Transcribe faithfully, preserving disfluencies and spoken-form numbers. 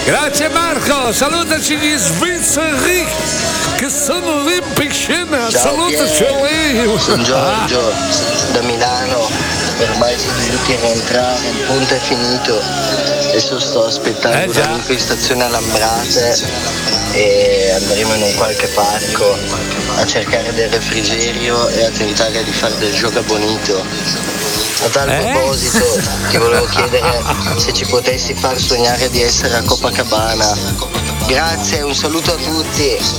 Grazie Marco, salutaci gli svizzeri che sono lì in piscina, salutaci lì. Sono Giorgio da Milano, ormai siamo dovuti rientrare, il punto è finito. Adesso sto aspettando Eh, un amico in stazione a Lambrate e andremo in un qualche parco a cercare del refrigerio e a tentare di fare del gioca bonito. A tal Eh? proposito ti volevo chiedere se ci potessi far sognare di essere a Copacabana. Grazie, un saluto a tutti.